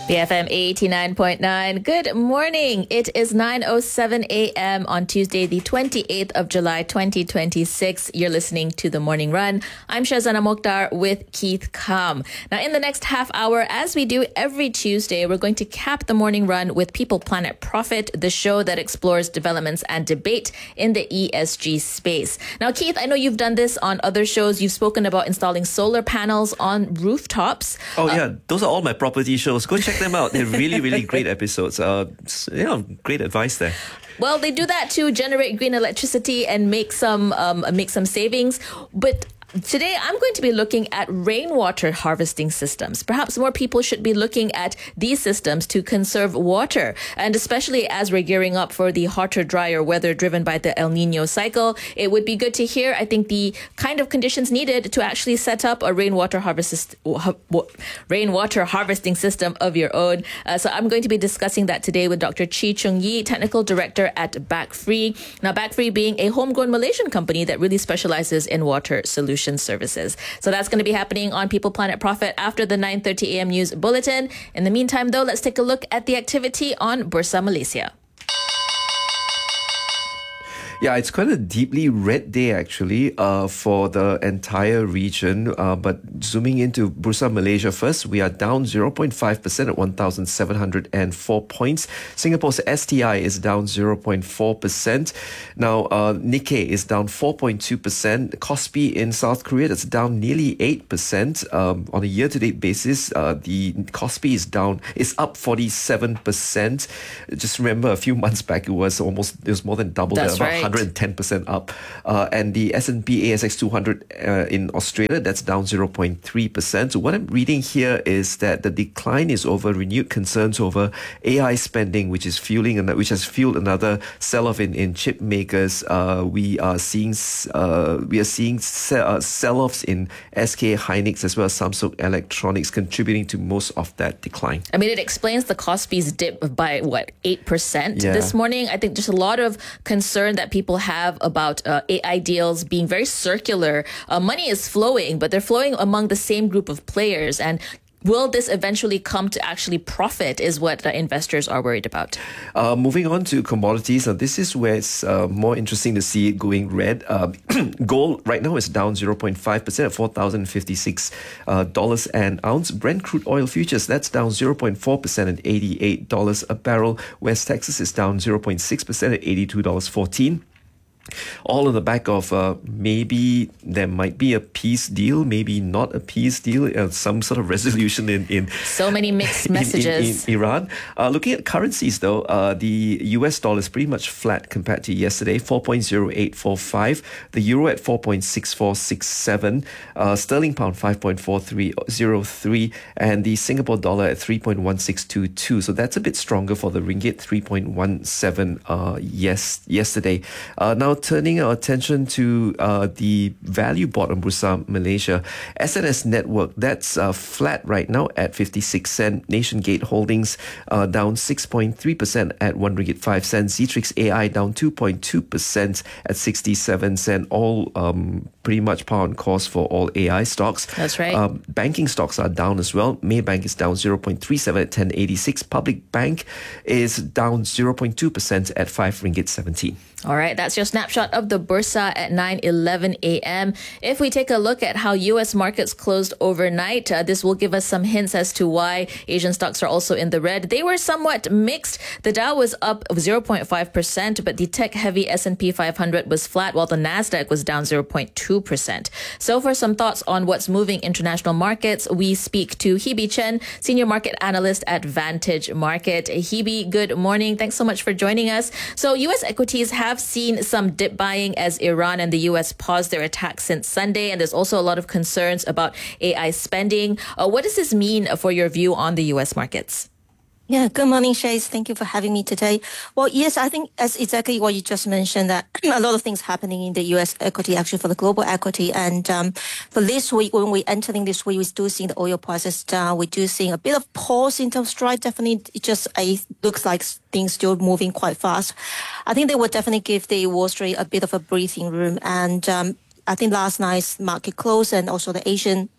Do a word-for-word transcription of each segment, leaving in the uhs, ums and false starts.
B F M eighty-nine point nine. Good morning. It is nine oh seven a.m. on Tuesday, the twenty-eighth of July, twenty twenty-six. You're listening to The Morning Run. I'm Shazana Mokhtar with Keith Kam. Now, in the next half hour, as we do every Tuesday, we're going to cap The Morning Run with People Planet Profit, the show that explores developments and debate in the E S G space. Now, Keith, I know you've done this on other shows. You've spoken about installing solar panels on rooftops. Oh, uh, yeah. Those are all my property shows. Go check them out. They're really, really great episodes. Uh, yeah, great advice there. Well, they do that to generate green electricity and make some um, make some savings. But today, I'm going to be looking at rainwater harvesting systems. Perhaps more people should be looking at these systems to conserve water. And especially as we're gearing up for the hotter, drier weather driven by the El Nino cycle, it would be good to hear, I think, the kind of conditions needed to actually set up a rainwater harvest rainwater harvesting system of your own. Uh, so I'm going to be discussing that today with Doctor Chee Chung Yee, Technical Director at Backfree. Now, Backfree being a homegrown Malaysian company that really specializes in water solutions services. So that's going to be happening on People Planet Profit after the nine thirty a.m. news bulletin. In the meantime, though, let's take a look at the activity on Bursa Malaysia. Yeah, it's quite a deeply red day actually uh, for the entire region. Uh, but zooming into Bursa Malaysia first, we are down zero point five percent at one thousand seven hundred four points. Singapore's S T I is down zero point four percent. Now, uh, Nikkei is down four point two percent. Kospi in South Korea, that's down nearly eight percent. Um, on a year-to-date basis, uh, the Kospi is down, is up forty-seven percent. Just remember a few months back, it was almost, it was more than double that, about right. one hundred ten percent up. Uh, and the S and P A S X two hundred uh, in Australia, that's down zero point three percent. So what I'm reading here is that the decline is over renewed concerns over A I spending, which is fueling, which has fueled another sell-off in, in chip makers. Uh, we are seeing uh, we are seeing se- uh, sell-offs in S K Hynix as well as Samsung Electronics contributing to most of that decline. I mean, it explains the Kospi's dip by, what, eight percent Yeah. this morning. I think there's a lot of concern that people have about uh, A I deals being very circular. Uh, money is flowing, but they're flowing among the same group of players. And will this eventually come to actually profit is what uh, investors are worried about. Uh, moving on to commodities, uh, this is where it's uh, more interesting to see it going red. Uh, gold right now is down zero point five percent at four thousand fifty-six dollars uh, an ounce. Brent crude oil futures, that's down zero point four percent at eighty-eight dollars a barrel. West Texas is down zero point six percent at eighty-two dollars and fourteen cents. All on the back of uh, maybe there might be a peace deal, maybe not a peace deal, uh, some sort of resolution in... in so many mixed in, messages. In, in Iran. Uh, looking at currencies though, uh, the U S dollar is pretty much flat compared to yesterday, four point zero eight four five. The euro at four point six four six seven. Uh, sterling pound five point four three zero three. And the Singapore dollar at three point one six two two. So that's a bit stronger for the ringgit, three point one seven uh, yes, yesterday. Uh, now, turning our attention to uh, the value board on Bursa Malaysia, S N S Network, that's uh, flat right now at fifty-six cents. Nation Gate Holdings uh, down six point three percent at one ringgit five cents. Zetrix A I down two point two percent at sixty-seven cents. All um, pretty much par on course for all A I stocks. That's right. Um, banking stocks are down as well. Maybank is down zero point three seven at ten eighty-six. Public Bank is down zero point two percent at five ringgit seventeen. All right, that's your snapshot of the Bursa at nine eleven a.m. If we take a look at how U S markets closed overnight, uh, this will give us some hints as to why Asian stocks are also in the red. They were somewhat mixed. The Dow was up zero point five percent, but the tech-heavy S and P five hundred was flat, while the Nasdaq was down zero point two percent. So for some thoughts on what's moving international markets, we speak to Hebe Chen, Senior Market Analyst at Vantage Market. Hebe, good morning. Thanks so much for joining us. So U S equities have have seen some dip buying as Iran and the U S paused their attacks since Sunday, and there's also a lot of concerns about A I spending. Uh, what does this mean for your view on the U S markets? Yeah, good morning, Shays. Thank you for having me today. Well, yes, I think as exactly what you just mentioned, that a lot of things happening in the U S equity, actually for the global equity. And um, for this week, when we entering this week, we still seeing the oil prices down. We do seeing a bit of pause in terms of strike. Definitely, it just uh, looks like things still moving quite fast. I think they will definitely give the Wall Street a bit of a breathing room. And um, I think last night's market close and also the Asian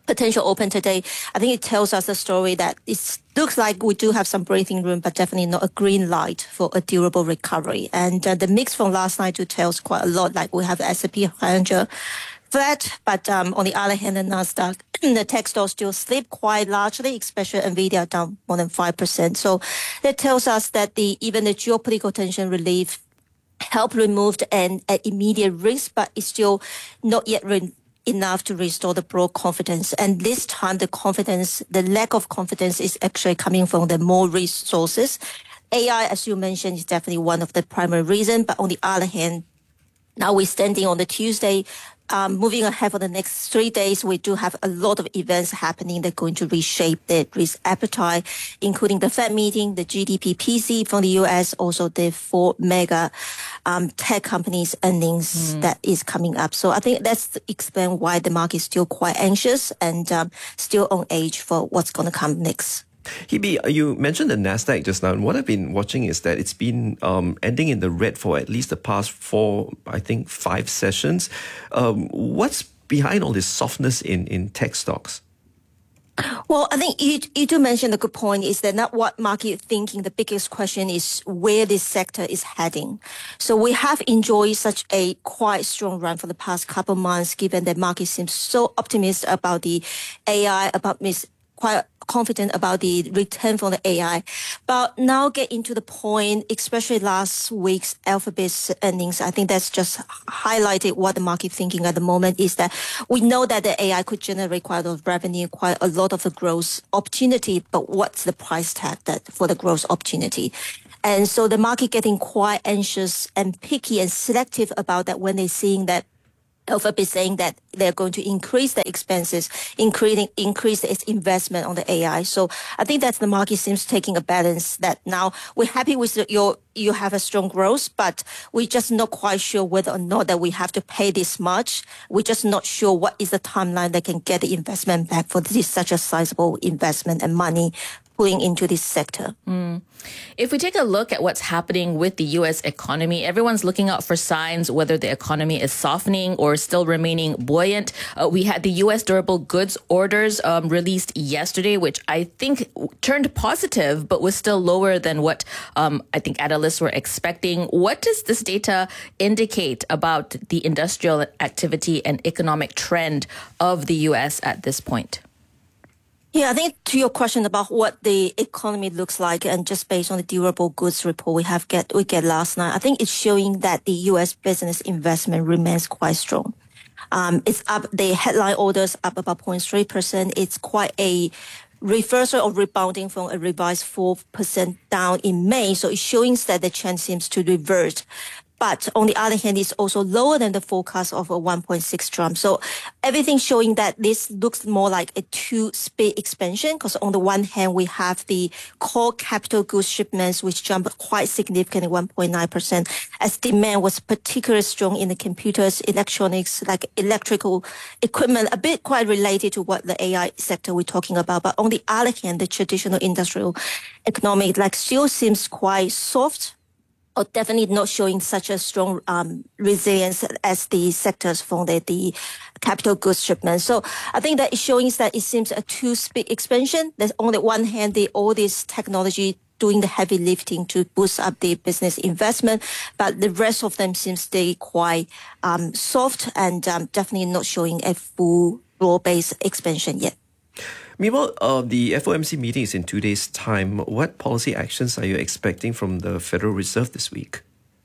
potential open today, I think it tells us a story that it looks like we do have some breathing room, but definitely not a green light for a durable recovery. And uh, the mix from last night do tells quite a lot. Like we have S and P one hundred flat, but um, on the other hand, the Nasdaq, the tech stocks still slip quite largely, especially Nvidia down more than five percent. So that tells us that the even the geopolitical tension relief helped remove an, an immediate risk, but it's still not yet re- enough to restore the broad confidence. And this time, the confidence, the lack of confidence is actually coming from the more resources. A I, as you mentioned, is definitely one of the primary reasons. But on the other hand, now we're standing on the Tuesday, um, moving ahead for the next three days, we do have a lot of events happening that are going to reshape the risk appetite, including the Fed meeting, the G D P P C from the U S, also the four mega um, tech companies' earnings mm. that is coming up. So I think that's explain why the market is still quite anxious and um, still on edge for what's going to come next. Hebe, you mentioned the Nasdaq just now, and what I've been watching is that it's been um, ending in the red for at least the past four, I think, five sessions. Um, what's behind all this softness in, in tech stocks? Well, I think you, you do mention a good point is that not what market thinking. The biggest question is where this sector is heading. So we have enjoyed such a quite strong run for the past couple of months, given that market seems so optimistic about the A I, about mis- quite confident about the return from the A I. But now get into the point, especially last week's Alphabet's earnings, I think that's just highlighted what the market thinking at the moment is that we know that the A I could generate quite a lot of revenue, quite a lot of the growth opportunity, but what's the price tag that for the growth opportunity? And so the market getting quite anxious and picky and selective about that when they're seeing that Alphabet saying that they're going to increase the expenses, increasing increase its investment on the A I. So I think that the market seems taking a balance that now we're happy with your you have a strong growth, but we're just not quite sure whether or not that we have to pay this much. We're just not sure what is the timeline that can get the investment back for this such a sizable investment and money pulling into this sector. Mm. If we take a look at what's happening with the U S economy, everyone's looking out for signs whether the economy is softening or still remaining buoyant. Uh, we had the U S durable goods orders um, released yesterday, which I think turned positive, but was still lower than what um, I think analysts were expecting. What does this data indicate about the industrial activity and economic trend of the U S at this point? Yeah, I think to your question about what the economy looks like, and just based on the durable goods report we have get we get last night, I think it's showing that the U S business investment remains quite strong. Um, it's up. The headline orders up about zero point three percent. It's quite a reversal of rebounding from a revised four percent down in May. So it's showing that the trend seems to revert. But on the other hand, it's also lower than the forecast of a one point six Trump. So everything showing that this looks more like a two-speed expansion, because on the one hand, we have the core capital goods shipments, which jumped quite significantly, one point nine percent, as demand was particularly strong in the computers, electronics, like electrical equipment, a bit quite related to what the A I sector we're talking about. But on the other hand, the traditional industrial economic like still seems quite soft, or definitely not showing such a strong um, resilience as the sectors from the, the capital goods shipment. So I think that it's showing that it seems a two-speed expansion. There's on the one hand, the, all this technology doing the heavy lifting to boost up the business investment, but the rest of them seems to stay quite um, soft and um, definitely not showing a full broad-based expansion yet. Meanwhile, uh, the F O M C meeting is in two days' time. What policy actions are you expecting from the Federal Reserve this week?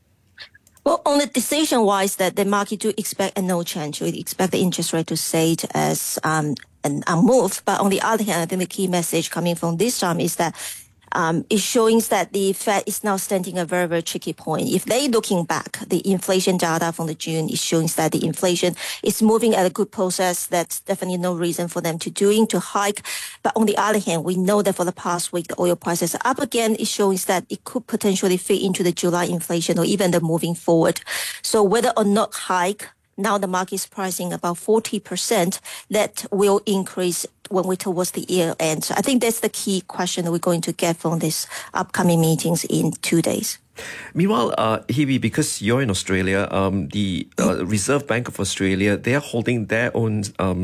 Well, on the decision-wise, that the market do expect a no change. We expect the interest rate to stay as um, an unmoved. But on the other hand, I think the key message coming from this time is that Um, it's showing that the Fed is now standing a very, very tricky point. If they looking back, the inflation data from the June is showing that the inflation is moving at a good process. That's definitely no reason for them to doing to hike. But on the other hand, we know that for the past week, the oil prices are up again. It shows that it could potentially fit into the July inflation or even the moving forward. So whether or not hike, now the market is pricing about forty percent that will increase when we towards the year end. So I think that's the key question that we're going to get from these upcoming meetings in two days. Meanwhile, uh, Hebe, because you're in Australia, um, the uh, Reserve Bank of Australia, they're holding their own um,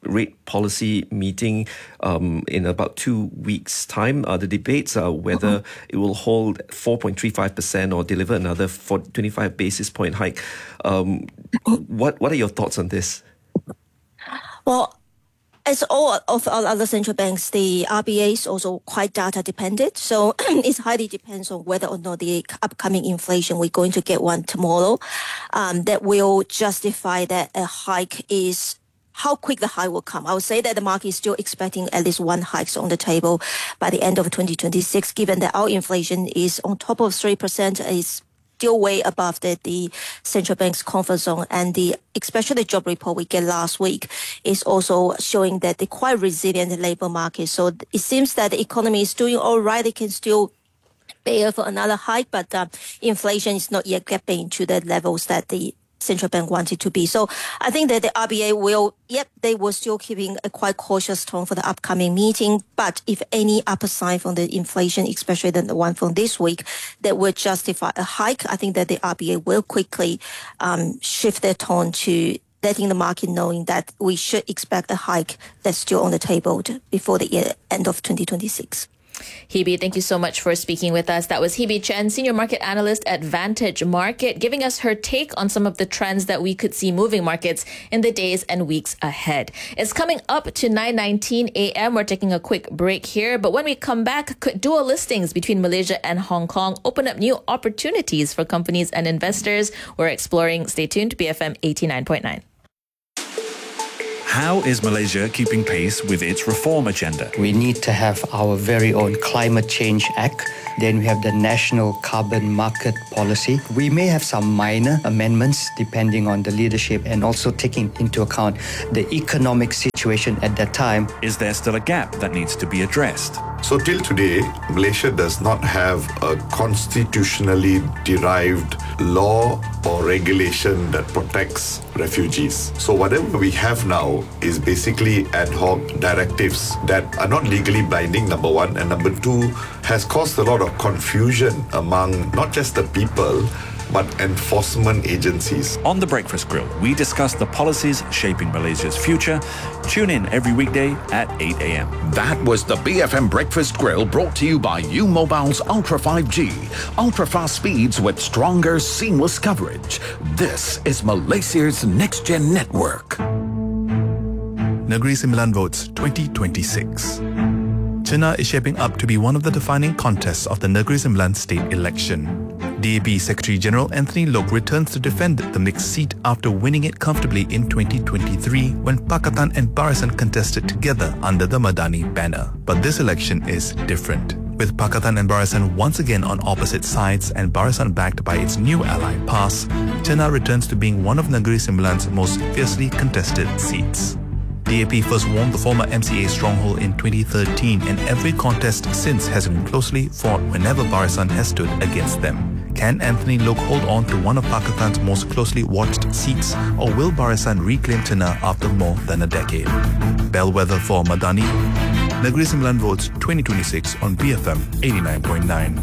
rate policy meeting um, in about two weeks' time. Uh, the debates are whether uh-huh. it will hold four point three five percent or deliver another twenty-five basis point hike. Um, what what are your thoughts on this? Well, as all of our other central banks, the R B A is also quite data dependent. So it highly depends on whether or not the upcoming inflation, we're going to get one tomorrow, um, that will justify that a hike is how quick the hike will come. I would say that the market is still expecting at least one hike on the table by the end of twenty twenty-six, given that our inflation is on top of three percent, is still way above the, the central bank's comfort zone. And the especially the job report we get last week is also showing that the quite resilient labor market. So it seems that the economy is doing all right. It can still bear for another hike, but uh, inflation is not yet getting to the levels that the central bank wanted to be. So I think that the R B A will, yep, they were still keeping a quite cautious tone for the upcoming meeting. But if any upside from the inflation, especially the one from this week, that would justify a hike, I think that the R B A will quickly um, shift their tone to letting the market knowing that we should expect a hike that's still on the table before the year, end of twenty twenty-six. Hebe, thank you so much for speaking with us. That was Hebe Chen, Senior Market Analyst at Vantage Market, giving us her take on some of the trends that we could see moving markets in the days and weeks ahead. It's coming up to nine nineteen a.m. We're taking a quick break here, but when we come back, could dual listings between Malaysia and Hong Kong open up new opportunities for companies and investors? We're exploring. Stay tuned to B F M eighty-nine point nine. How is Malaysia keeping pace with its reform agenda? We need to have our very own Climate Change Act. Then we have the National Carbon Market Policy. We may have some minor amendments depending on the leadership and also taking into account the economic situation at that time. Is there still a gap that needs to be addressed? So till today, Malaysia does not have a constitutionally derived law or regulation that protects refugees. So whatever we have now is basically ad hoc directives that are not legally binding, number one, and number two, has caused a lot of confusion among not just the people, but enforcement agencies. On The Breakfast Grill, we discuss the policies shaping Malaysia's future. Tune in every weekday at eight a.m. That was the B F M Breakfast Grill, brought to you by U Mobile's Ultra five G. Ultra-fast speeds with stronger, seamless coverage. This is Malaysia's next-gen network. Negeri Sembilan votes twenty twenty-six. Cina is shaping up to be one of the defining contests of the Negeri Sembilan state election. D A P Secretary General Anthony Loke returns to defend the mixed seat after winning it comfortably in twenty twenty-three when Pakatan and Barisan contested together under the Madani banner. But this election is different, with Pakatan and Barisan once again on opposite sides and Barisan backed by its new ally PAS. Cina returns to being one of Negeri Sembilan's most fiercely contested seats. D A P first won the former M C A stronghold in twenty thirteen, and every contest since has been closely fought whenever Barisan has stood against them. Can Anthony Loke hold on to one of Pakistan's most closely watched seats, or will Barisan reclaim Cina after more than a decade? Bellwether for Madani. Negeri Sembilan votes twenty twenty-six on B F M eighty-nine point nine.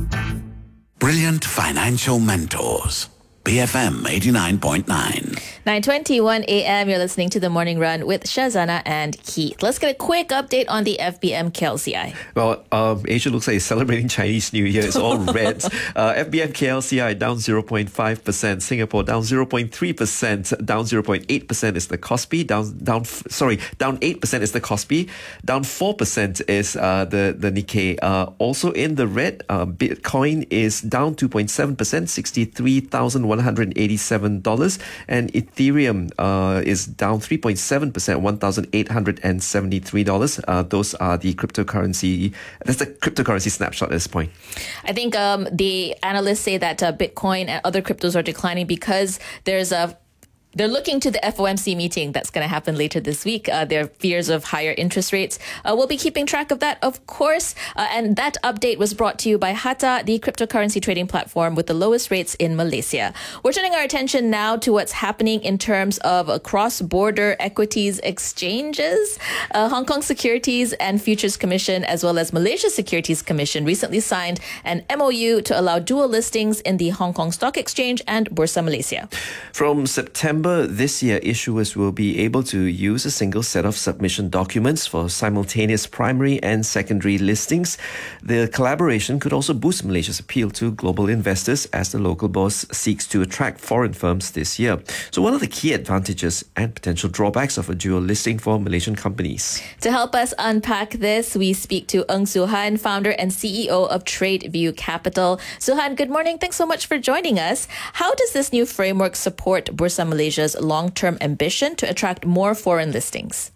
Brilliant financial mentors. B F M eighty-nine point nine. nine twenty-one a.m. You're listening to The Morning Run with Shazana and Keith. Let's get a quick update on the F B M K L C I. Well, um, Asia looks like it's celebrating Chinese New Year. It's all red. uh, F B M K L C I down zero point five percent. Singapore down zero point three percent. Down zero point eight percent is the Kospi. Down, down. Sorry, down eight percent is the Kospi. Down four percent is uh, the the Nikkei. Uh, also in the red, uh, Bitcoin is down two point seven percent, sixty-three thousand one hundred eighty-seven dollars, and Ethereum uh, is down three point seven percent, one thousand eight hundred seventy-three dollars. Uh, those are the cryptocurrency. That's the cryptocurrency snapshot at this point. I think um, the analysts say that uh, Bitcoin and other cryptos are declining because there's a They're looking to the F O M C meeting that's going to happen later this week. Uh, there are fears of higher interest rates. Uh, we'll be keeping track of that, of course. Uh, and that update was brought to you by Hatta, the cryptocurrency trading platform with the lowest rates in Malaysia. We're turning our attention now to what's happening in terms of uh, cross-border equities exchanges. Uh, Hong Kong Securities and Futures Commission, as well as Malaysia Securities Commission, recently signed an M O U to allow dual listings in the Hong Kong Stock Exchange and Bursa Malaysia. From September September this year, issuers will be able to use a single set of submission documents for simultaneous primary and secondary listings. The collaboration could also boost Malaysia's appeal to global investors as the local boss seeks to attract foreign firms this year. So what are the key advantages and potential drawbacks of a dual listing for Malaysian companies? To help us unpack this, we speak to Ng Su-han, founder and C E O of TradeView Capital. Su-han, good morning. Thanks so much for joining us. How does this new framework support Bursa Malaysia's long-term ambition to attract more foreign listings?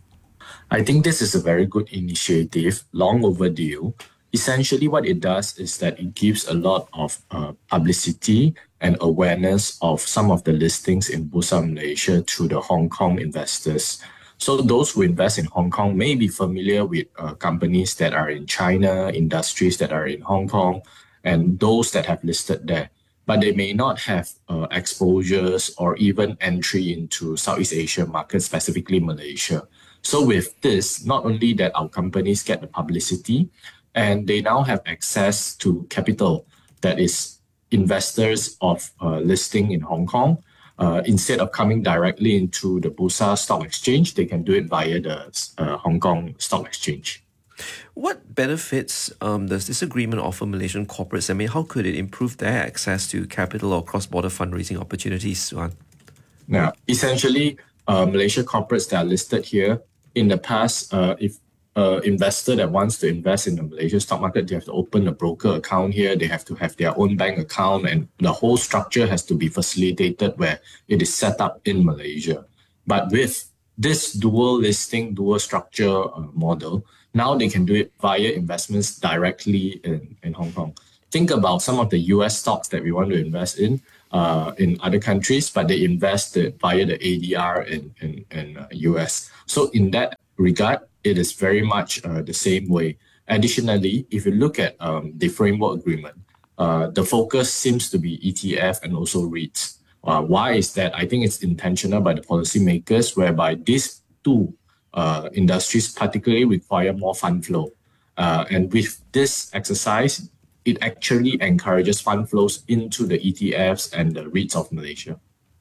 I think this is a very good initiative, long overdue. Essentially, what it does is that it gives a lot of uh, publicity and awareness of some of the listings in Bursa Malaysia to the Hong Kong investors. So those who invest in Hong Kong may be familiar with uh, companies that are in China, industries that are in Hong Kong, and those that have listed there. But they may not have uh, exposures or even entry into Southeast Asia markets, specifically Malaysia. So with this, not only that our companies get the publicity, and they now have access to capital that is investors of uh, listing in Hong Kong. Uh, instead of coming directly into the Bursa Stock Exchange, they can do it via the uh, Hong Kong Stock Exchange. What benefits um, does this agreement offer Malaysian corporates? I mean, how could it improve their access to capital or cross-border fundraising opportunities, Su-han? Now, essentially, uh, Malaysia corporates that are listed here, in the past, uh, if Uh, investor that wants to invest in the Malaysian stock market, they have to open a broker account here. They have to have their own bank account, and the whole structure has to be facilitated where it is set up in Malaysia. But with this dual listing, dual structure uh, model, now they can do it via investments directly in, in Hong Kong. Think about some of the U S stocks that we want to invest in uh, in other countries, but they invest it via the A D R in, in, in uh, U S. So in that regard, it is very much uh, the same way. Additionally, if you look at um, the framework agreement, uh, the focus seems to be E T F and also REITs. Uh, why is that? I think it's intentional by the policymakers, whereby these two uh, industries particularly require more fund flow. Uh, and with this exercise, it actually encourages fund flows into the E T Fs and the REITs of Malaysia.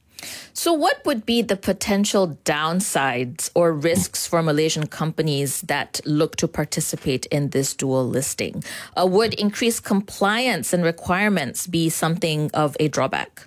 So what would be the potential downsides or risks for Malaysian companies that look to participate in this dual listing? Uh, would increased compliance and requirements be something of a drawback?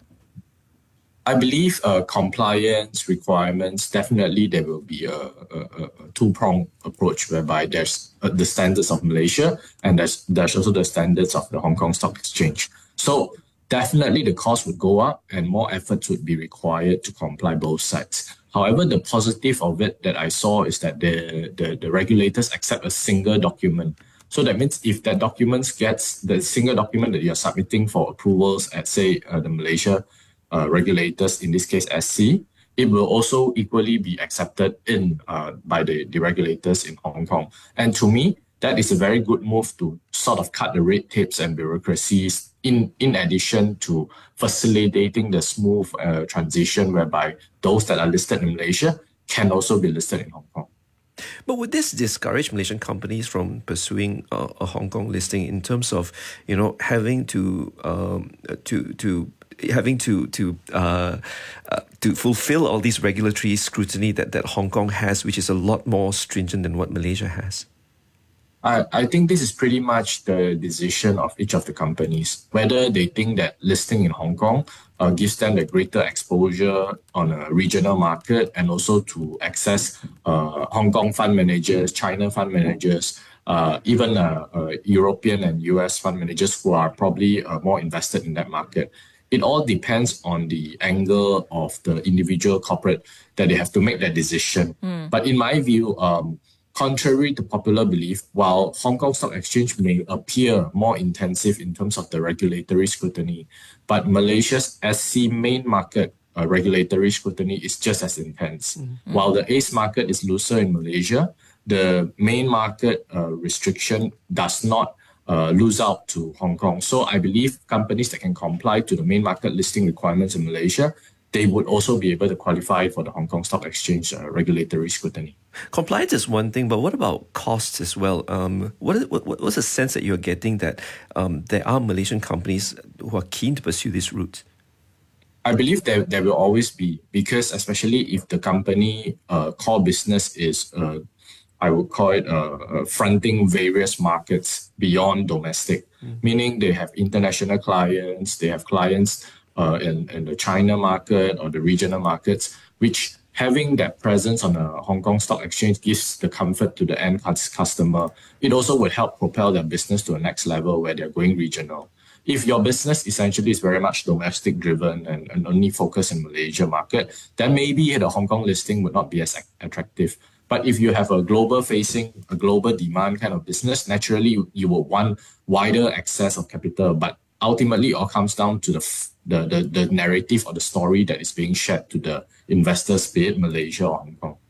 I believe uh, compliance requirements, definitely there will be a, a, a two-pronged approach whereby there's uh, the standards of Malaysia and there's, there's also the standards of the Hong Kong Stock Exchange. So definitely the cost would go up and more efforts would be required to comply both sides. However, the positive of it that I saw is that the, the, the regulators accept a single document. So that means if that document gets the single document that you're submitting for approvals at, say, uh, the Malaysia uh, regulators, in this case S C, it will also equally be accepted in uh, by the, the regulators in Hong Kong. And to me, that is a very good move to sort of cut the red tapes and bureaucracies in, in addition to facilitating the smooth uh, transition whereby those that are listed in Malaysia can also be listed in Hong Kong. But would this discourage Malaysian companies from pursuing uh, a Hong Kong listing in terms of, you know, having to um, to to having to to uh, uh, to fulfill all these regulatory scrutiny that, that Hong Kong has, which is a lot more stringent than what Malaysia has? I, I think this is pretty much the decision of each of the companies, whether they think that listing in Hong Kong uh, gives them the greater exposure on a regional market and also to access uh, Hong Kong fund managers, China fund managers, uh, even uh, uh, European and U S fund managers who are probably uh, more invested in that market. It all depends on the angle of the individual corporate that they have to make that decision. Mm. But in my view, um, contrary to popular belief, while Hong Kong Stock Exchange may appear more intensive in terms of the regulatory scrutiny, but Malaysia's S C main market uh, regulatory scrutiny is just as intense. Mm-hmm. While the A C E market is looser in Malaysia, the main market uh, restriction does not uh, lose out to Hong Kong. So I believe companies that can comply to the main market listing requirements in Malaysia, they would also be able to qualify for the Hong Kong Stock Exchange uh, regulatory scrutiny. Compliance is one thing, but what about costs as well? Um, what, is, what what's the sense that you're getting that um, there are Malaysian companies who are keen to pursue this route? I believe there, there will always be, because especially if the company uh, core business is, uh, I would call it uh, fronting various markets beyond domestic, mm. meaning they have international clients, they have clients uh, in, in the China market or the regional markets, which having that presence on a Hong Kong Stock Exchange gives the comfort to the end customer. It also would help propel their business to a next level where they're going regional. If your business essentially is very much domestic driven and, and only focus in Malaysia market, then maybe the Hong Kong listing would not be as attractive. But if you have a global facing, a global demand kind of business, naturally you, you will want wider access of capital. But ultimately it all comes down to the, the, the, the narrative or the story that is being shared to the investors, be it Malaysia or Hong Kong.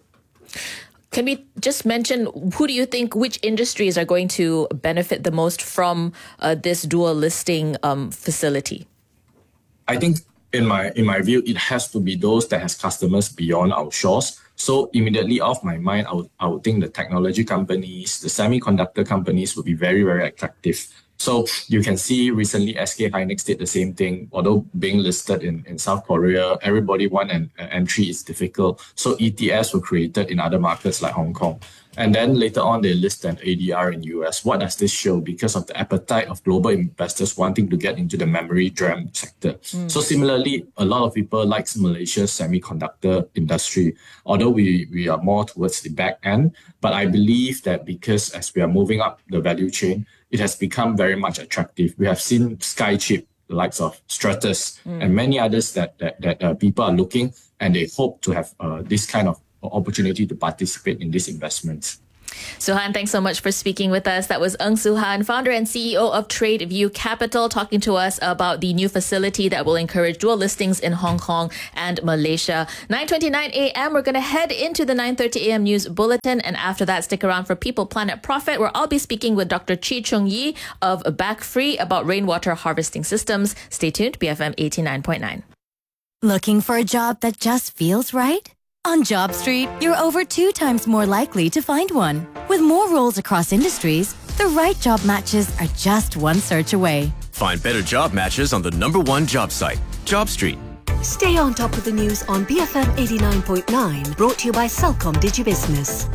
Can we just mention, who do you think, which industries are going to benefit the most from uh, this dual listing um, facility? I think in my in my view, it has to be those that has customers beyond our shores. So immediately off my mind, I would, I would think the technology companies, the semiconductor companies would be very, very attractive. So you can see recently S K Hynix did the same thing. Although being listed in, in South Korea, everybody want an, an entry is difficult. So E T Fs were created in other markets like Hong Kong. And then later on, they list an A D R in U S. What does this show? Because of the appetite of global investors wanting to get into the memory DRAM sector. Mm. So similarly, a lot of people like Malaysia's semiconductor industry, although we, we are more towards the back end. But I believe that because as we are moving up the value chain, it has become very much attractive. We have seen Skychip, the likes of Stratus, mm. and many others that, that, that uh, people are looking, and they hope to have uh, this kind of opportunity to participate in these investments. Suhan, thanks so much for speaking with us. That was Ng Suhan, founder and C E O of TradeView Capital, talking to us about the new facility that will encourage dual listings in Hong Kong and Malaysia. nine twenty-nine a.m. We're going to head into the nine thirty a.m. news bulletin, and after that, stick around for People, Planet, Profit, where I'll be speaking with Doctor Chi Chung Yi of Backfree about rainwater harvesting systems. Stay tuned, B F M eighty-nine point nine. Looking for a job that just feels right? On JobStreet, you're over two times more likely to find one. With more roles across industries, the right job matches are just one search away. Find better job matches on the number one job site, JobStreet. Stay on top of the news on B F M eighty-nine point nine, brought to you by Celcom DigiBusiness.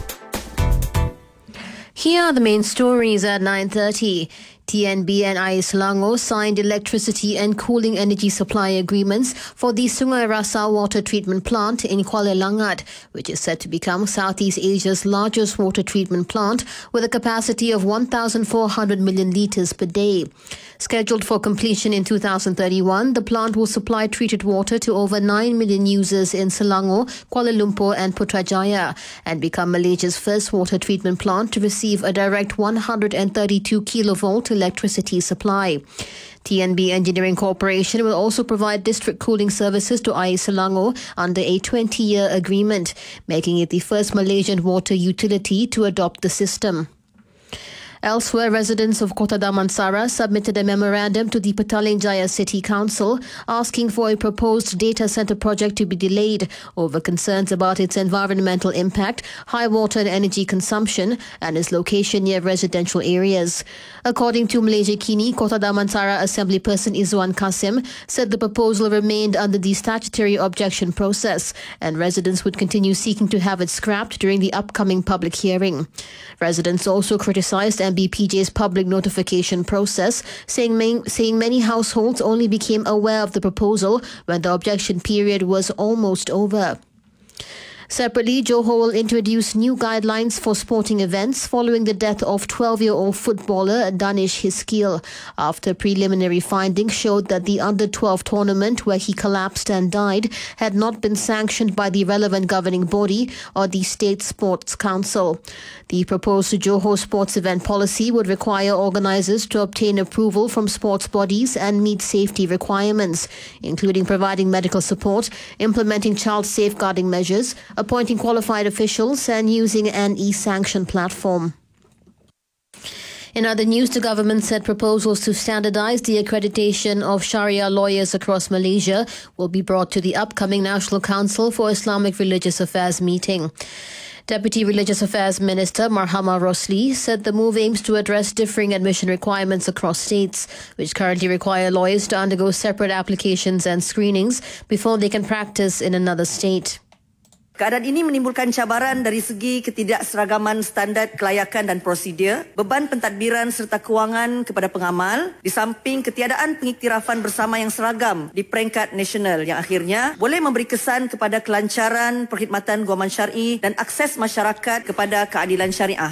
Here are the main stories at nine thirty. T N B and Air Selangor signed electricity and cooling energy supply agreements for the Sungai Rasa water treatment plant in Kuala Langat, which is set to become Southeast Asia's largest water treatment plant with a capacity of one thousand four hundred million litres per day. Scheduled for completion in two thousand thirty-one, the plant will supply treated water to over nine million users in Selangor, Kuala Lumpur and Putrajaya and become Malaysia's first water treatment plant to receive a direct one hundred thirty-two kilovolt electricity supply. T N B Engineering Corporation will also provide district cooling services to Air Selangor under a twenty-year agreement, making it the first Malaysian water utility to adopt the system. Elsewhere, residents of Kota Damansara submitted a memorandum to the Petaling Jaya City Council asking for a proposed data centre project to be delayed over concerns about its environmental impact, high water and energy consumption, and its location near residential areas. According to Malaysia Kini, Kota Damansara Assemblyperson Izwan Kasim said the proposal remained under the statutory objection process, and residents would continue seeking to have it scrapped during the upcoming public hearing. Residents also criticised M B P J's public notification process, saying, main, saying many households only became aware of the proposal when the objection period was almost over. Separately, Johor will introduce new guidelines for sporting events following the death of twelve-year-old footballer Danish Hiskil after preliminary findings showed that the under twelve tournament where he collapsed and died had not been sanctioned by the relevant governing body or the State Sports Council. The proposed Johor sports event policy would require organisers to obtain approval from sports bodies and meet safety requirements, including providing medical support, implementing child safeguarding measures, appointing qualified officials and using an e-sanction platform. In other news, the government said proposals to standardize the accreditation of Sharia lawyers across Malaysia will be brought to the upcoming National Council for Islamic Religious Affairs meeting. Deputy Religious Affairs Minister Marhama Rosli said the move aims to address differing admission requirements across states, which currently require lawyers to undergo separate applications and screenings before they can practice in another state. Keadaan ini menimbulkan cabaran dari segi ketidakseragaman standard kelayakan dan prosedur, beban pentadbiran serta kewangan kepada pengamal, di samping ketiadaan pengiktirafan bersama yang seragam di peringkat nasional yang akhirnya boleh memberi kesan kepada kelancaran perkhidmatan guaman syar'i dan akses masyarakat kepada keadilan syariah.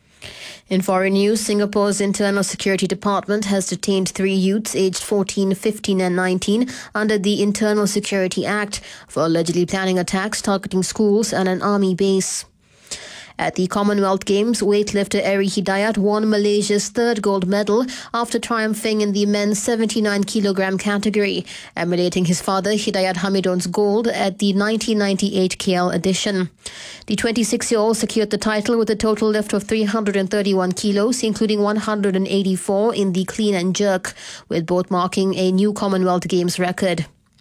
In foreign news, Singapore's Internal Security Department has detained three youths aged fourteen, fifteen and nineteen under the Internal Security Act for allegedly planning attacks targeting schools and an army base. At the Commonwealth Games, weightlifter Eri Hidayat won Malaysia's third gold medal after triumphing in the men's seventy-nine kilogram category, emulating his father Hidayat Hamidon's gold at the nineteen ninety-eight K L edition. The twenty-six-year-old secured the title with a total lift of three hundred thirty-one kilos, including one hundred eighty-four in the clean and jerk, with both marking a new Commonwealth Games record.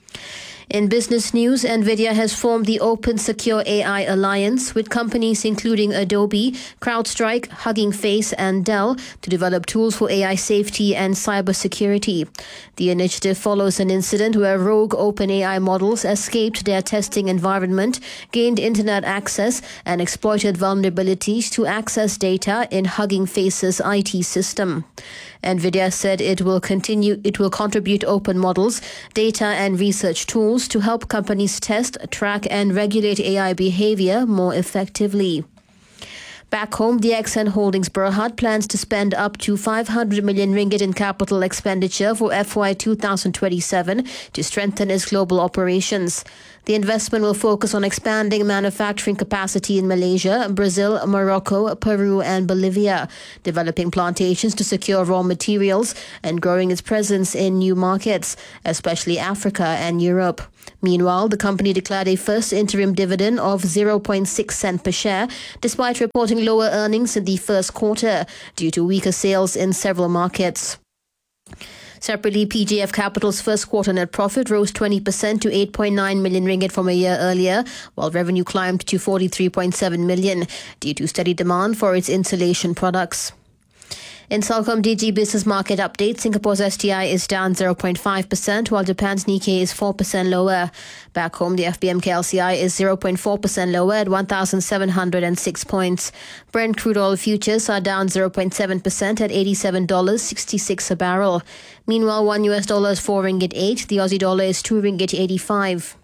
In business news, NVIDIA has formed the Open Secure A I Alliance with companies including Adobe, CrowdStrike, Hugging Face and Dell to develop tools for A I safety and cybersecurity. The initiative follows an incident where rogue OpenAI models escaped their testing environment, gained internet access and exploited vulnerabilities to access data in Hugging Face's I T system. NVIDIA said it will continue, it will contribute open models, data and research tools to help companies test, track and regulate A I behavior more effectively. Back home, the X N Holdings Berhad plans to spend up to five hundred million ringgit in capital expenditure for F Y twenty twenty-seven to strengthen its global operations. The investment will focus on expanding manufacturing capacity in Malaysia, Brazil, Morocco, Peru and Bolivia, developing plantations to secure raw materials and growing its presence in new markets, especially Africa and Europe. Meanwhile, the company declared a first interim dividend of zero point six cent per share, despite reporting lower earnings in the first quarter due to weaker sales in several markets. Separately, P J F Capital's first quarter net profit rose twenty percent to eight point nine million ringgit from a year earlier, while revenue climbed to forty-three point seven million due to steady demand for its insulation products. In Celcom D G Business Market Update, Singapore's S T I is down zero point five percent, while Japan's Nikkei is four percent lower. Back home, the F B M K L C I is zero point four percent lower at one thousand seven hundred six points. Brent crude oil futures are down zero point seven percent at eighty-seven dollars sixty-six a barrel. Meanwhile, one U S dollar is four ringgit eight, the Aussie dollar is two ringgit eighty-five.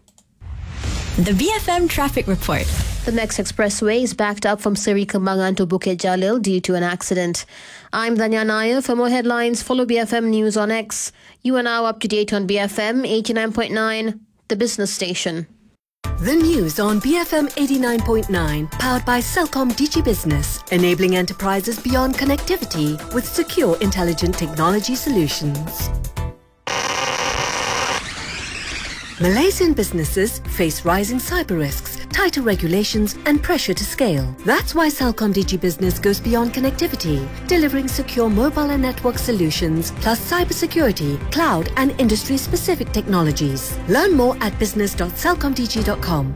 The B F M Traffic Report. The next expressway is backed up from Seri Kembangan to Bukit Jalil due to an accident. I'm Danya Nair. For more headlines, follow B F M News on X. You are now up to date on B F M eighty-nine point nine, the business station. The news on B F M eighty-nine point nine, powered by Celcom Digi Business, enabling enterprises beyond connectivity with secure, intelligent technology solutions. Malaysian businesses face rising cyber risks, tighter regulations and pressure to scale. That's why Celcom Digi Business goes beyond connectivity, delivering secure mobile and network solutions, plus cybersecurity, cloud and industry-specific technologies. Learn more at business dot celcom digi dot com.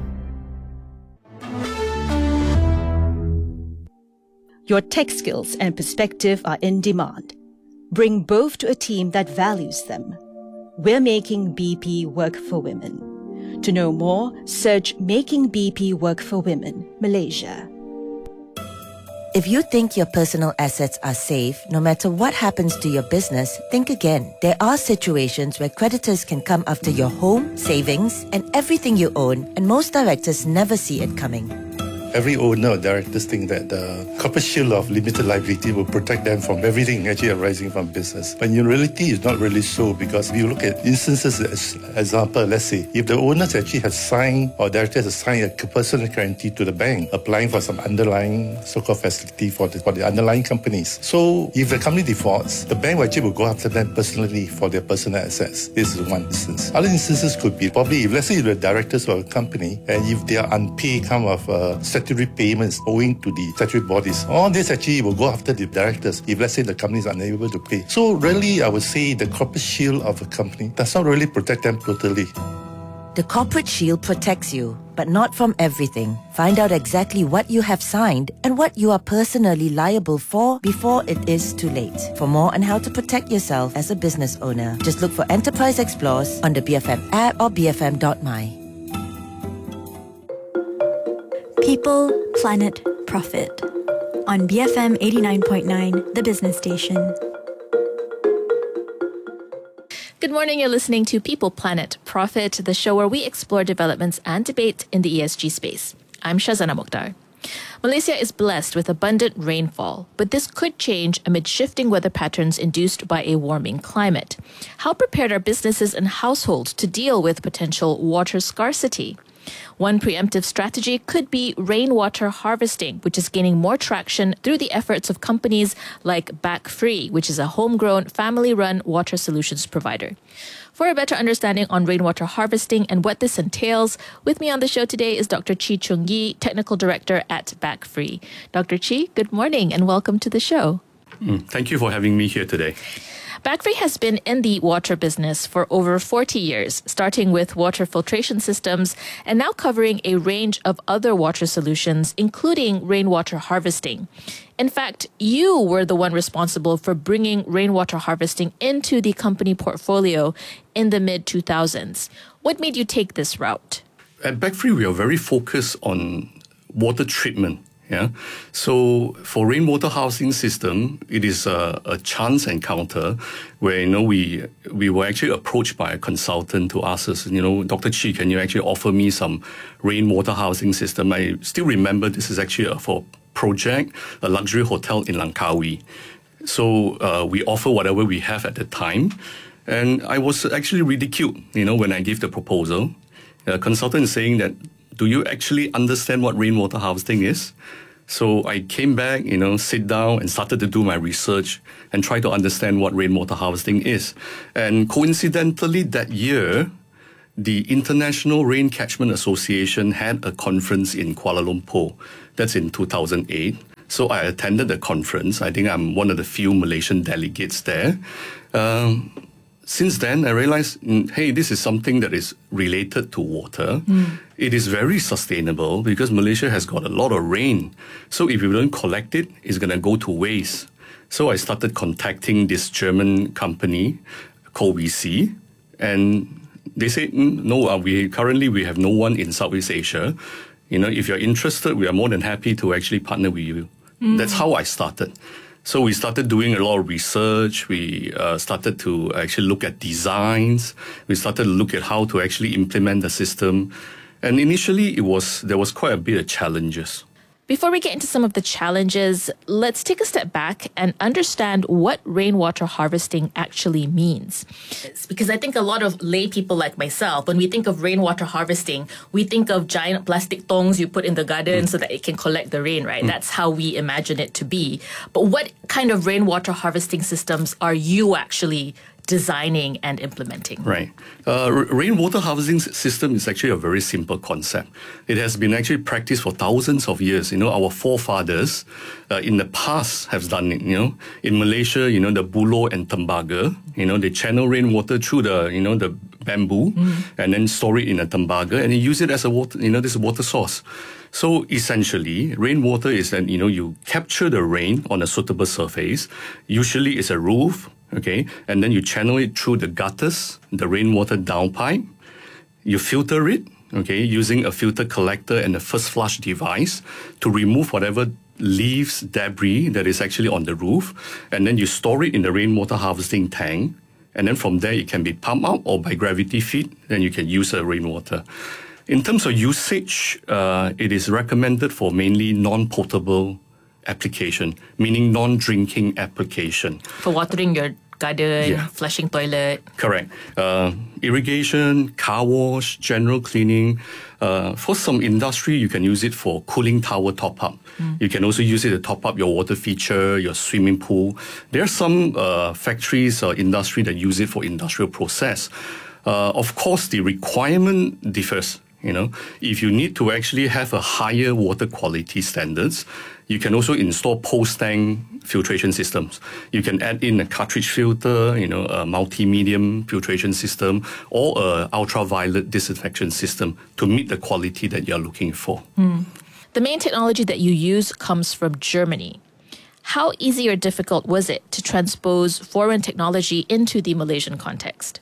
Your tech skills and perspective are in demand. Bring both to a team that values them. We're making B P work for women. To know more, search Making B P Work for Women, Malaysia. If you think your personal assets are safe, no matter what happens to your business, think again. There are situations where creditors can come after your home, savings, and everything you own, and most directors never see it coming. Every owner or directors think that the corporate shield of limited liability will protect them from everything actually arising from business. But in reality, it's not really so, because if you look at instances, as example, let's say, if the owners actually have signed or directors have signed a personal guarantee to the bank, applying for some underlying so-called facility for the, for the underlying companies. So if the company defaults, the bank actually will go after them personally for their personal assets. This is one instance. Other instances could be probably, if let's say the directors of a company, and if they are unpaid kind of uh, statutory payments owing to the statutory bodies. All this actually will go after the directors if, let's say, the company is unable to pay. So really, I would say the corporate shield of a company does not really protect them totally. The corporate shield protects you, but not from everything. Find out exactly what you have signed and what you are personally liable for before it is too late. For more on how to protect yourself as a business owner, just look for Enterprise Explores on the B F M app or b f m dot m y. People, Planet, Profit. On B F M eighty-nine point nine, the business station. Good morning, you're listening to People, Planet, Profit, the show where we explore developments and debate in the E S G space. I'm Shazana Mokhtar. Malaysia is blessed with abundant rainfall, but this could change amid shifting weather patterns induced by a warming climate. How prepared are businesses and households to deal with potential water scarcity? One preemptive strategy could be rainwater harvesting, which is gaining more traction through the efforts of companies like Back Free, which is a homegrown, family-run water solutions provider. For a better understanding on rainwater harvesting and what this entails, with me on the show today is Doctor Chee Chung Yee, Technical Director at Back Free. Doctor Chee, good morning and welcome to the show. Mm, thank you for having me here today. Back Free has been in the water business for over forty years, starting with water filtration systems and now covering a range of other water solutions, including rainwater harvesting. In fact, you were the one responsible for bringing rainwater harvesting into the company portfolio in the mid two thousands. What made you take this route? At Back Free, we are very focused on water treatment. Yeah, so for rainwater housing system, it is a, a chance encounter where, you know, we we were actually approached by a consultant to ask us, you know, Doctor Chee, can you actually offer me some rainwater housing system? I still remember this is actually a, for project, a luxury hotel in Langkawi. So uh, we offer whatever we have at the time, and I was actually ridiculed, you know, when I gave the proposal. The consultant is saying that, do you actually understand what rainwater harvesting is? So I came back, you know, sit down and started to do my research and try to understand what rainwater harvesting is. And coincidentally, that year, the International Rain Catchment Association had a conference in Kuala Lumpur. That's in two thousand eight. So I attended the conference. I think I'm one of the few Malaysian delegates there. Um, Since then, I realized, hey, this is something that is related to water. Mm. It is very sustainable because Malaysia has got a lot of rain. So if we don't collect it, it's going to go to waste. So I started contacting this German company called V C, and they said, no, uh, we currently we have no one in Southeast Asia. You know, if you're interested, we are more than happy to actually partner with you. Mm. That's how I started. So we started doing a lot of research. We uh, started to actually look at designs. We started to look at how to actually implement the system. And initially, it was there was quite a bit of challenges. Before we get into some of the challenges, let's take a step back and understand what rainwater harvesting actually means. It's because I think a lot of lay people like myself, when we think of rainwater harvesting, we think of giant plastic tongs you put in the garden mm. so that it can collect the rain, right? Mm. That's how we imagine it to be. But what kind of rainwater harvesting systems are you actually designing and implementing? Right. Uh, r- rainwater harvesting system is actually a very simple concept. It has been actually practiced for thousands of years. You know, our forefathers uh, in the past have done it. You know, in Malaysia, you know, the Buloh and Tembaga, you know, they channel rainwater through the, you know, the bamboo mm. and then store it in a tembaga and use it as a water, you know, this water source. So essentially, rainwater is that, you know, you capture the rain on a suitable surface. Usually it's a roof. Okay, and then you channel it through the gutters, the rainwater downpipe. You filter it, okay, using a filter collector and a first flush device to remove whatever leaves, debris that is actually on the roof. And then you store it in the rainwater harvesting tank. And then from there, it can be pumped out or by gravity feed, then you can use the rainwater. In terms of usage, uh, it is recommended for mainly non-potable application, meaning non-drinking application. For watering your garden, yeah. flushing toilet. Correct. Uh, irrigation, car wash, general cleaning. Uh, for some industry, you can use it for cooling tower top-up. Mm. You can also use it to top up your water feature, your swimming pool. There are some uh, factories or industry that use it for industrial process. Uh, of course, the requirement differs. You know, if you need to actually have a higher water quality standards, you can also install post-tank filtration systems. You can add in a cartridge filter, you know, a multi-medium filtration system, or a ultraviolet disinfection system to meet the quality that you're looking for. Mm. The main technology that you use comes from Germany. How easy or difficult was it to transpose foreign technology into the Malaysian context?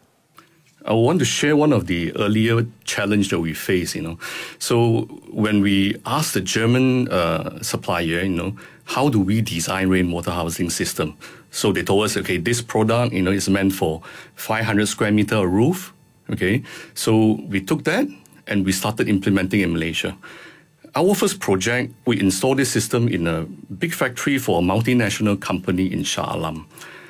I want to share one of the earlier challenge that we face, you know. So when we asked the German uh, supplier, you know, how do we design rainwater harvesting system? So they told us, okay, this product, you know, is meant for five hundred square meter roof. Okay. So we took that and we started implementing in Malaysia. Our first project, we installed this system in a big factory for a multinational company in Shah Alam.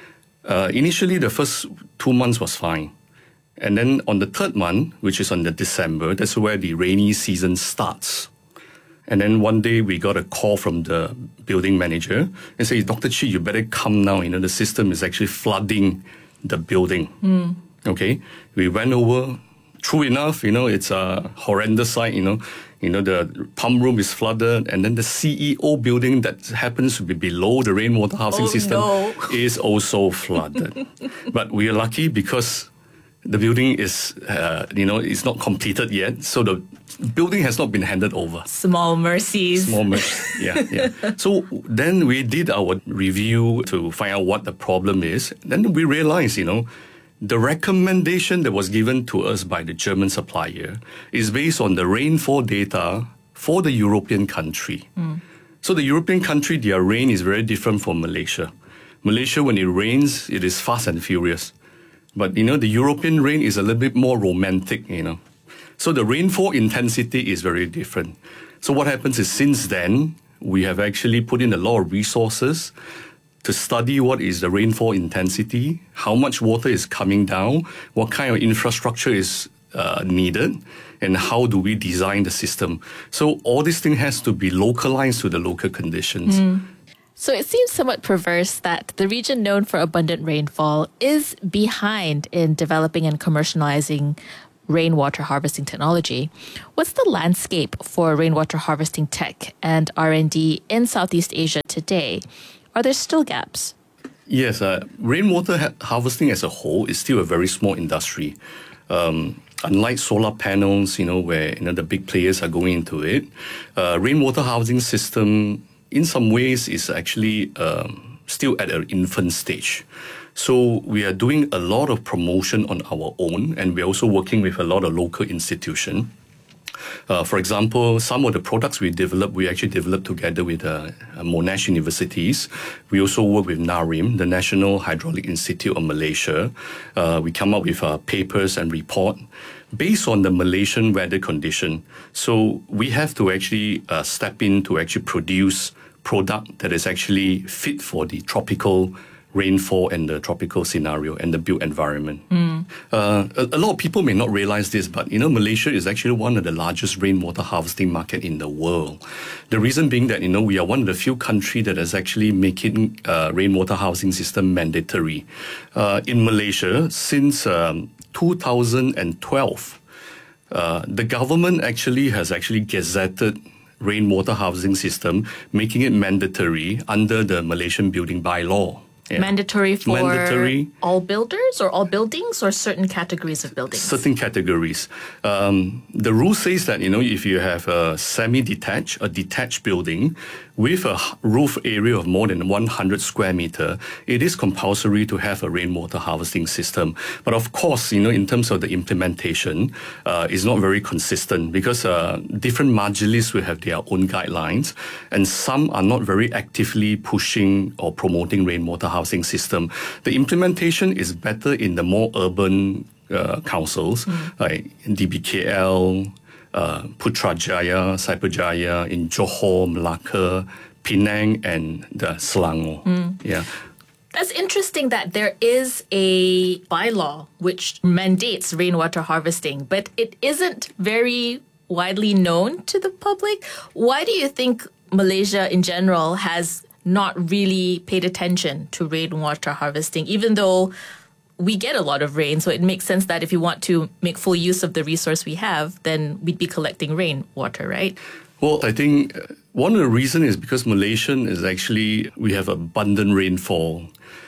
Uh, initially, the first two months was fine. And then on the third month, which is on the December, that's where the rainy season starts. And then one day we got a call from the building manager and say, Doctor Chi, you better come now. You know, the system is actually flooding the building. Mm. Okay. We went over. True enough, you know, it's a horrendous sight, you know. You know, the pump room is flooded, and then the C E O building that happens to be below the rainwater housing oh, system no. is also flooded. But we are lucky because the building is, uh, you know, it's not completed yet. So the building has not been handed over. Small mercies. Small mercies, yeah, yeah. So then we did our review to find out what the problem is. Then we realized, you know, the recommendation that was given to us by the German supplier is based on the rainfall data for the European country. Mm. So the European country, their rain is very different from Malaysia. Malaysia, when it rains, it is fast and furious. But, you know, the European rain is a little bit more romantic, you know. So the rainfall intensity is very different. So what happens is since then, we have actually put in a lot of resources to study what is the rainfall intensity, how much water is coming down, what kind of infrastructure is uh, needed, and how do we design the system. So all this thing has to be localized to the local conditions. Mm. So it seems somewhat perverse that the region known for abundant rainfall is behind in developing and commercializing rainwater harvesting technology. What's the landscape for rainwater harvesting tech and R and D in Southeast Asia today? Are there still gaps? Yes, uh, rainwater ha- harvesting as a whole is still a very small industry. Um, unlike solar panels, you know, where you know the big players are going into it, uh, rainwater harvesting system in some ways is actually um, still at an infant stage. So we are doing a lot of promotion on our own, and we're also working with a lot of local institutions. Uh, for example, some of the products we develop, we actually develop together with uh, Monash universities. We also work with NARIM, the National Hydraulic Institute of Malaysia. Uh, we come up with uh, papers and report based on the Malaysian weather condition. So we have to actually uh, step in to actually produce product that is actually fit for the tropical rainfall and the tropical scenario and the built environment. Mm. Uh, a, a lot of people may not realize this, but you know, Malaysia is actually one of the largest rainwater harvesting market in the world. The reason being that, you know, we are one of the few countries that is actually making uh, rainwater harvesting system mandatory. Uh, in Malaysia, since um, two thousand twelve, uh, the government actually has actually gazetted rainwater harvesting system, making it mandatory under the Malaysian Building Bylaw. Yeah. Mandatory for Mandatory. all builders or all buildings or certain categories of buildings? Certain categories. Um, the rule says that, you know, if you have a semi-detached, a detached building with a roof area of more than one hundred square meter, it is compulsory to have a rainwater harvesting system. But of course, you know, in terms of the implementation, uh, it's not very consistent because uh, different majlis will have their own guidelines, and some are not very actively pushing or promoting rainwater housing system. The implementation is better in the more urban uh, councils, mm. like D B K L, uh, Putrajaya, Cyberjaya, in Johor, Malacca, Penang, and the Selangor. Mm. Yeah. That's interesting that there is a bylaw which mandates rainwater harvesting, but it isn't very widely known to the public. Why do you think Malaysia in general has not really paid attention to rainwater harvesting, even though we get a lot of rain. So it makes sense that if you want to make full use of the resource we have, then we'd be collecting rainwater, right? Well, I think one of the reasons is because Malaysia is actually, we have abundant rainfall.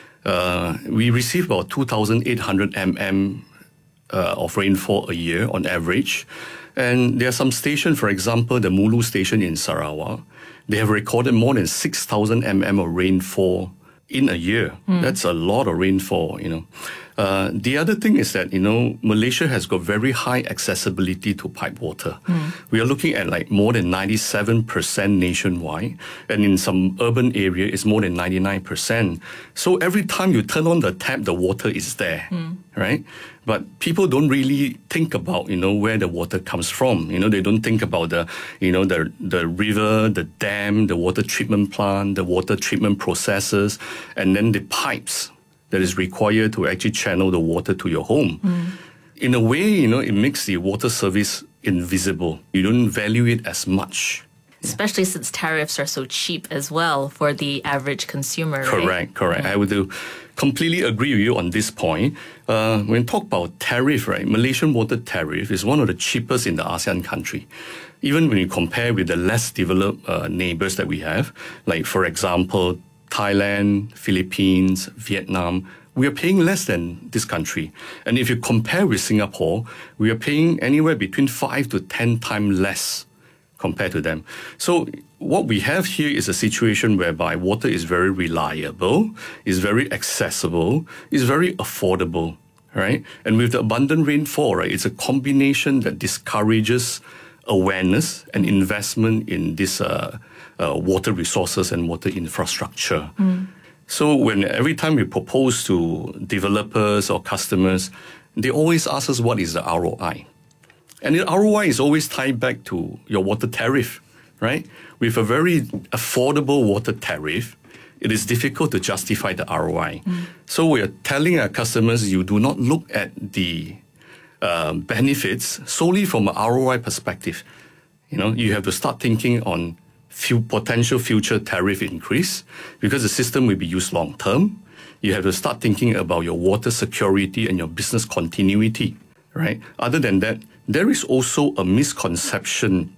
Uh, we receive about two thousand eight hundred millimeters uh, of rainfall a year on average. And there are some stations, for example, the Mulu station in Sarawak, they have recorded more than six thousand millimeters of rainfall in a year. Mm. That's a lot of rainfall, you know. Uh, the other thing is that, you know, Malaysia has got very high accessibility to pipe water. Mm. We are looking at like more than ninety-seven percent nationwide, and in some urban area, it's more than ninety-nine percent. So every time you turn on the tap, the water is there, mm. right? But people don't really think about, you know, where the water comes from. You know, they don't think about the, you know, the the river, the dam, the water treatment plant, the water treatment processes, and then the pipes that is required to actually channel the water to your home. Mm. In a way, you know, it makes the water service invisible. You don't value it as much. Especially since tariffs are so cheap as well for the average consumer, right? Correct, correct. Mm. I would do completely agree with you on this point. Uh, when talk about tariff, right, Malaysian water tariff is one of the cheapest in the ASEAN country. Even when you compare with the less developed uh, neighbors that we have, like, for example, Thailand, Philippines, Vietnam, we are paying less than this country. And if you compare with Singapore, we are paying anywhere between five to ten times less compared to them. So what we have here is a situation whereby water is very reliable, is very accessible, is very affordable, right? And with the abundant rainfall, right, it's a combination that discourages awareness and investment in this uh, uh, water resources and water infrastructure. Mm. So when every time we propose to developers or customers, they always ask us what is the R O I. And the R O I is always tied back to your water tariff, right? With a very affordable water tariff, it is difficult to justify the R O I. Mm. So we are telling our customers, you do not look at the uh, benefits solely from an R O I perspective. You know, you have to start thinking on few potential future tariff increase because the system will be used long term. You have to start thinking about your water security and your business continuity, right? Other than that, there is also a misconception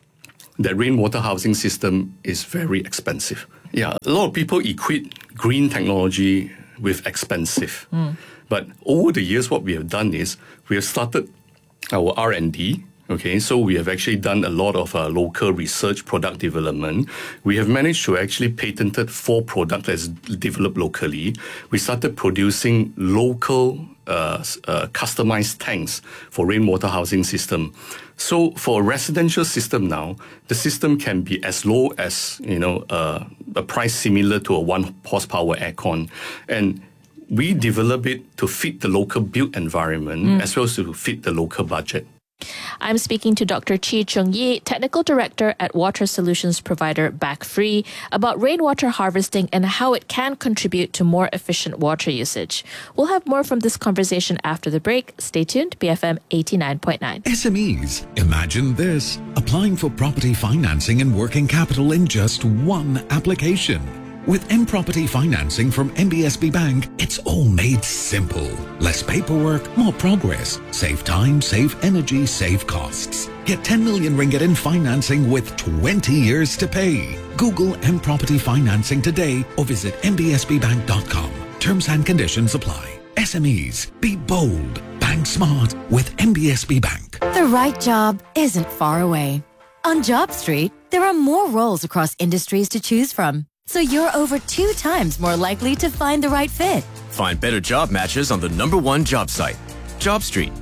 that rainwater housing system is very expensive. Yeah, a lot of people equate green technology with expensive. Mm. But over the years, what we have done is we have started our R and D. Okay, so we have actually done a lot of uh, local research, product development. We have managed to actually patented four products that's developed locally. We started producing local uh, uh, customized tanks for rainwater housing system. So for a residential system now, the system can be as low as, you know, uh, a price similar to a one horsepower aircon. And we develop it to fit the local built environment mm. as well as to fit the local budget. I'm speaking to Doctor Chee Chung-Yee, Technical Director at water solutions provider Backfree, about rainwater harvesting and how it can contribute to more efficient water usage. We'll have more from this conversation after the break. Stay tuned, B F M eighty-nine point nine. S M Es, imagine this, applying for property financing and working capital in just one application. With M-Property Financing from M B S B Bank, it's all made simple. Less paperwork, more progress. Save time, save energy, save costs. Get ten million ringgit in financing with twenty years to pay. Google M-Property Financing today or visit m b s b bank dot com. Terms and conditions apply. S M Es, be bold. Bank smart with M B S B Bank. The right job isn't far away. On Job Street, there are more roles across industries to choose from. So you're over two times more likely to find the right fit. Find better job matches on the number one job site, Job Street.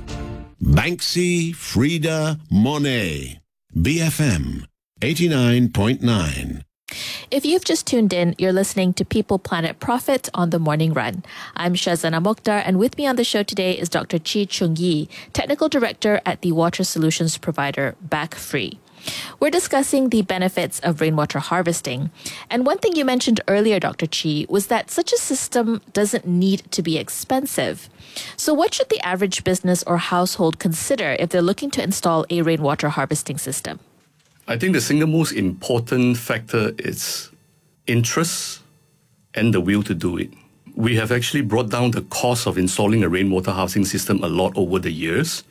Banksy, Frida, Monet. B F M eighty-nine point nine. If you've just tuned in, you're listening to People Planet Profit on the Morning Run. I'm Shazana Mokhtar, and with me on the show today is Doctor Chee Chung-Yee, Technical Director at the water solutions provider Backfree. We're discussing the benefits of rainwater harvesting. And one thing you mentioned earlier, Doctor Chee, was that such a system doesn't need to be expensive. So what should the average business or household consider if they're looking to install a rainwater harvesting system? I think the single most important factor is interest and the will to do it. we have actually brought down the cost of installing a rainwater housing system a lot over the years.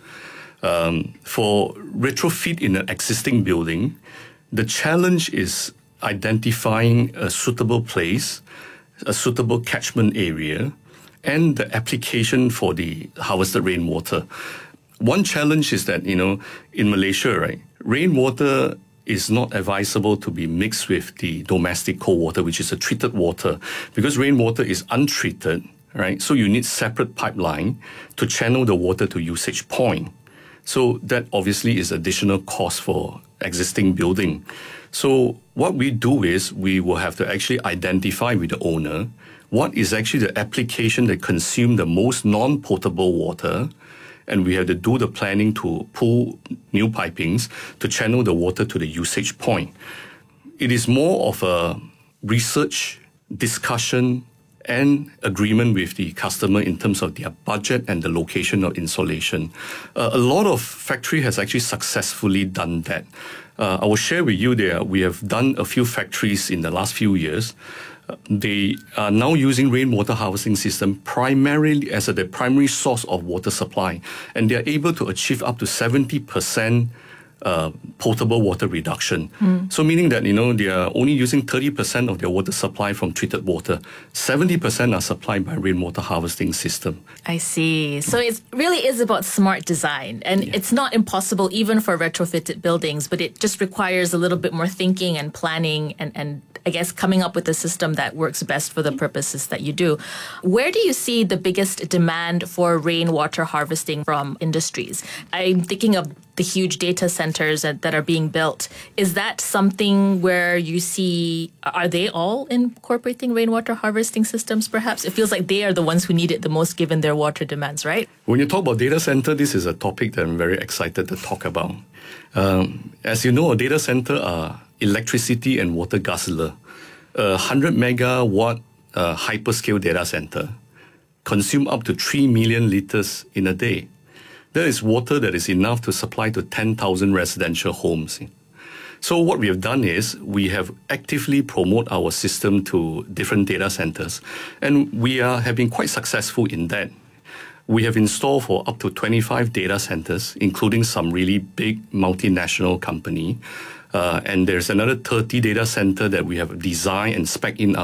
Um, for retrofit in an existing building, the challenge is identifying a suitable place, a suitable catchment area, and the application for the harvested rainwater. One challenge is that, you know, in Malaysia, right, rainwater is not advisable to be mixed with the domestic cold water, which is a treated water, because rainwater is untreated, right? So you need separate pipeline to channel the water to usage point. So that obviously is additional cost for existing building. So what we do is we will have to actually identify with the owner what is actually the application that consume the most non-potable water, and we have to do the planning to pull new pipings to channel the water to the usage point. It is more of a research, discussion, and agreement with the customer in terms of their budget and the location of installation. Uh, a lot of factory has actually successfully done that. Uh, I will share with you there, we have done a few factories in the last few years. Uh, they are now using rainwater harvesting system primarily as a, the primary source of water supply. And they are able to achieve up to seventy percent Uh, potable water reduction. Mm. So meaning that, you know, they are only using thirty percent of their water supply from treated water. seventy percent are supplied by rainwater harvesting system. I see. So it really is about smart design. And yeah. It's not impossible even for retrofitted buildings, but it just requires a little bit more thinking and planning and, and I guess coming up with a system that works best for the purposes that you do. Where do you see the biggest demand for rainwater harvesting from industries? I'm thinking of the huge data centers that, that are being built. Is that something where you see, are they all incorporating rainwater harvesting systems perhaps? It feels like they are the ones who need it the most given their water demands, right? When you talk about data center, this is a topic that I'm very excited to talk about. Um, as you know, a data center are electricity and water guzzler. A one hundred megawatt uh, hyperscale data center consume up to three million liters in a day. That is water that is enough to supply to ten thousand residential homes. So what we have done is we have actively promote our system to different data centers, and we are have been quite successful in that. We have installed for up to twenty-five data centers, including some really big multinational company. Uh, and there's another thirty data center that we have designed and spec in our